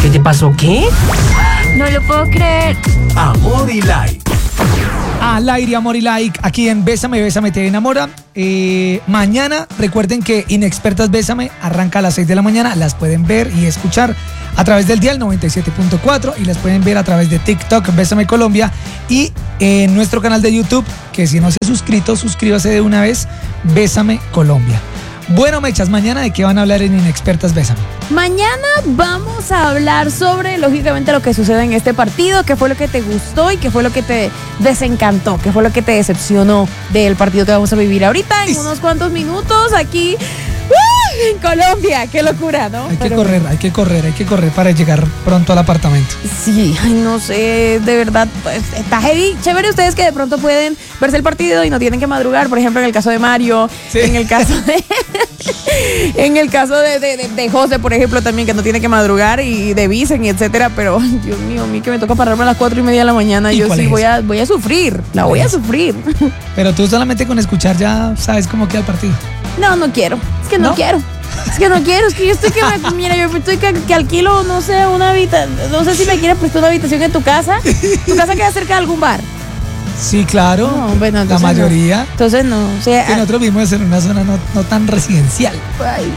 ¿Qué te pasó? ¿Qué? No lo puedo creer. Amor y like. Al aire, amor y like, aquí en Bésame, Bésame te enamora. Mañana, recuerden que Inexpertas Bésame arranca a las 6 de la mañana. Las pueden ver y escuchar a través del dial 97.4 y las pueden ver a través de TikTok, Bésame Colombia, y en nuestro canal de YouTube, que si no se ha suscrito, suscríbase de una vez, Bésame Colombia. Bueno, mechas, mañana ¿de qué van a hablar en Inexpertas Bésame? Mañana vamos a hablar sobre, lógicamente, lo que sucede en este partido, qué fue lo que te gustó y qué fue lo que te desencantó, qué fue lo que te decepcionó del partido que vamos a vivir ahorita en unos cuantos minutos aquí en Colombia. Qué locura, ¿no? Hay que correr para llegar pronto al apartamento. Sí, ay, no sé, de verdad, pues, está heavy. Chévere ustedes que de pronto pueden verse el partido y no tienen que madrugar, por ejemplo, en el caso de Mario, sí. en el caso de en el caso de José, por ejemplo, también, que no tiene que madrugar, y de Vicen, y etcétera, pero ay, Dios mío, a mí que me toca pararme a las 4:30 de la mañana, yo sí voy a sufrir, voy a sufrir. Pero tú solamente con escuchar ya sabes cómo queda el partido. No quiero, es que no quiero. Es que no quiero, es que yo estoy mira, yo estoy que alquilo, no sé, una habitación, no sé si me quieres prestar una habitación en tu casa. ¿Tu casa queda cerca de algún bar? Sí, claro, No, bueno, la mayoría. No. Entonces no, o sea, Que nosotros vivimos en una zona no tan residencial. Ay,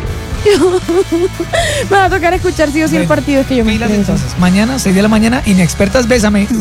me va a tocar escuchar sí o sí el partido, es que yo me Pilas, intereso. entonces, mañana, 6 de la mañana, Inexpertas Bésame.